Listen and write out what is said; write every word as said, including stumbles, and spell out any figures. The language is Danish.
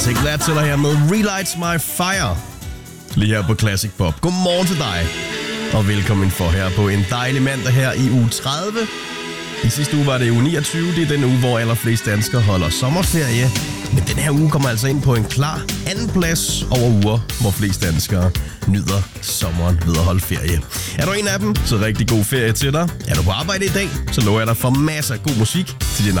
Take That til dig her med Relights My Fire. Lige her på Classic Pop. Godmorgen til dig, og velkommen for her på en dejlig mandag her i uge tredive. I sidste uge var det uge niogtyve, det er den uge, hvor allerflest danskere holder sommerferie. Men den her uge kommer altså ind på en klar anden plads over uger, hvor flest danskere nyder sommeren ved at holde ferie. Er du en af dem, så rigtig god ferie til dig. Er du på arbejde i dag, så lover jeg dig for masser af god musik til din